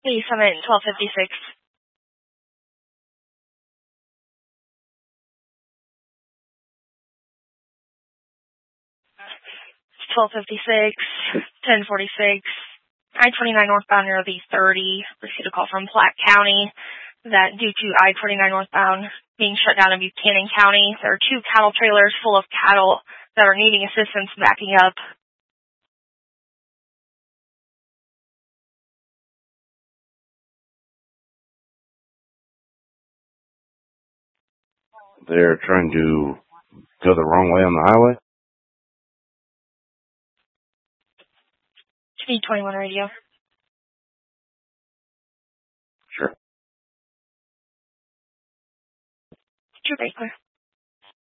Hey, Summit 1256. 1256, 1046, I-29 northbound near the 30. Received a call from Platte County that due to I-29 northbound being shut down in Buchanan County, there are 2 cattle trailers full of cattle that are needing assistance backing up. They're trying to go the wrong way on the highway? T21 radio. Sure. True, clear.